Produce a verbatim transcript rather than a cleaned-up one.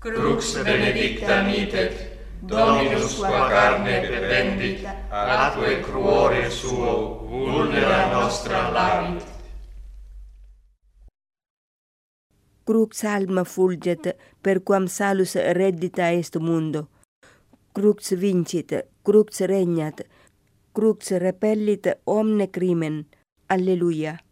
Crux benedicta mitet, Dominus qua carne bevendit, atque cruore suo, vulnera nostra lavit. Crux alma fulget, perquam salus reddita est mundo. Crux vincit, crux regnat, crux repellit omne crimen. Alleluia.